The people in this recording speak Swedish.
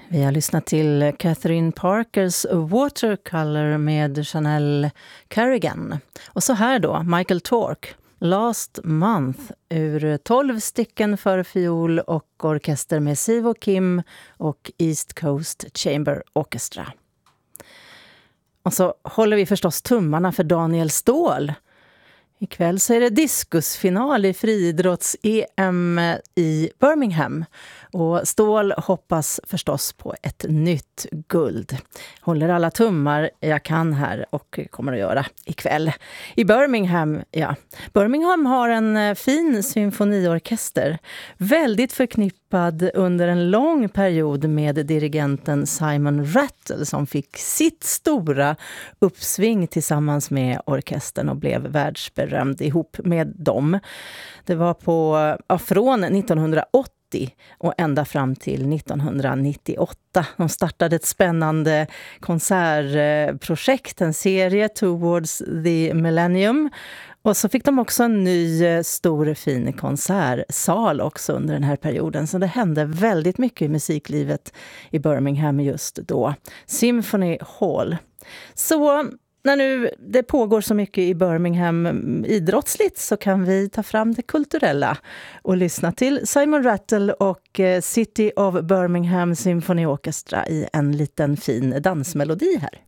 Vi har lyssnat till Catherine Parkers Watercolor med Chanel Carrigan. Och så här då, Michael Torke, Last Month, ur 12 stycken för fiol och orkester med Sivo Kim och East Coast Chamber Orchestra. Och så håller vi förstås tummarna för Daniel Ståhl. Ikväll så är det diskusfinal i friidrotts-EM i Birmingham. Och Ståhl hoppas förstås på ett nytt guld. Håller alla tummar jag kan här och kommer att göra ikväll. I Birmingham, ja. Birmingham har en fin symfoniorkester. Väldigt förknippad under en lång period med dirigenten Simon Rattle som fick sitt stora uppsving tillsammans med orkestern och blev världsberömd ihop med dem. Det var från 1980 och ända fram till 1998. De startade ett spännande konsertprojekt, en serie Towards the Millennium. Och så fick de också en ny stor fin konsertsal också under den här perioden. Så det hände väldigt mycket i musiklivet i Birmingham just då. Symphony Hall. Så när nu det pågår så mycket i Birmingham idrottsligt så kan vi ta fram det kulturella och lyssna till Simon Rattle och City of Birmingham Symphony Orchestra i en liten fin dansmelodi här.